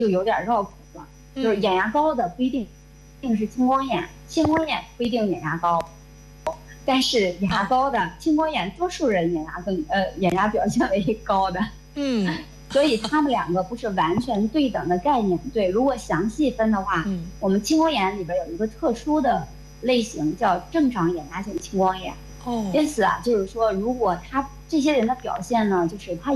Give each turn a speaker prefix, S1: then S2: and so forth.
S1: 就有点绕口了，就是眼牙高的不一定是青光眼，青光眼不一定眼牙高，但是眼牙高的青光眼，多数人眼牙表现为高的。所以他们两个不是完全对等的概念。对，如果详细分的话，我们青光眼里边有一个特殊的类型叫正常眼压性青光眼。因此啊，就是说，如果这些人的表现呢，就是他